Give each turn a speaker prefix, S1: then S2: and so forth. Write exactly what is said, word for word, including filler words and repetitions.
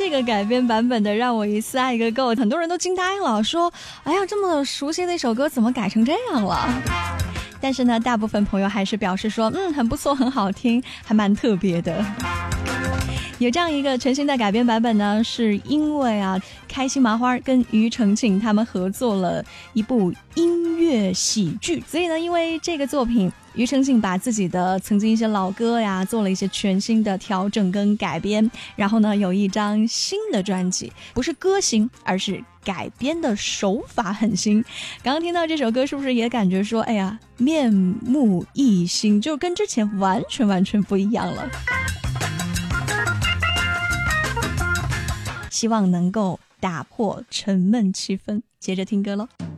S1: 这个改编版本的《让我一次爱个够》，很多人都惊呆了，说哎呀，这么熟悉的一首歌怎么改成这样了？但是呢，大部分朋友还是表示说嗯，很不错，很好听，还蛮特别的。有这样一个全新的改编版本呢，是因为啊，开心麻花跟庾澄庆他们合作了一部音乐喜剧，所以呢，因为这个作品，庾澄庆把自己的曾经一些老歌呀做了一些全新的调整跟改编，然后呢，有一张新的专辑，不是歌新，而是改编的手法很新。刚刚听到这首歌，是不是也感觉说，哎呀，面目一新，就跟之前完全完全不一样了？希望能够打破沉闷气氛，接着听歌咯。